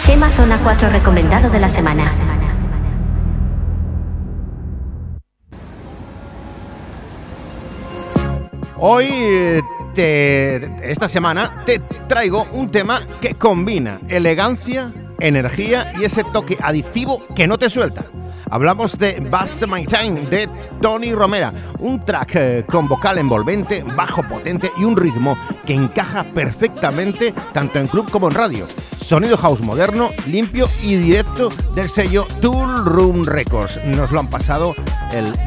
Tema Zona 4 recomendado de la semana. Hoy, esta semana, te traigo un tema que combina elegancia, energía y ese toque adictivo que no te suelta. Hablamos de Bust My Time de Tony Romera, un track con vocal envolvente, bajo potente y un ritmo que encaja perfectamente tanto en club como en radio. Sonido house moderno, limpio y directo del sello Tool Room Records. Nos lo han pasado el